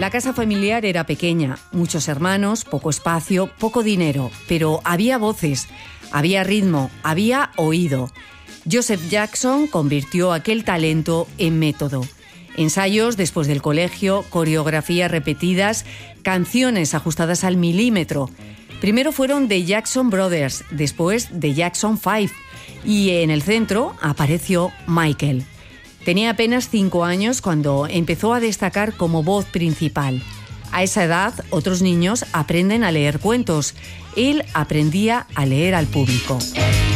La casa familiar era pequeña, muchos hermanos, poco espacio, poco dinero, pero había voces, había ritmo, había oído. Joseph Jackson convirtió aquel talento en método. Ensayos después del colegio, coreografías repetidas, canciones ajustadas al milímetro. Primero fueron The Jackson Brothers, después The Jackson 5 y en el centro apareció Michael. Tenía apenas 5 años cuando empezó a destacar como voz principal. A esa edad, otros niños aprenden a leer cuentos. Él aprendía a leer al público.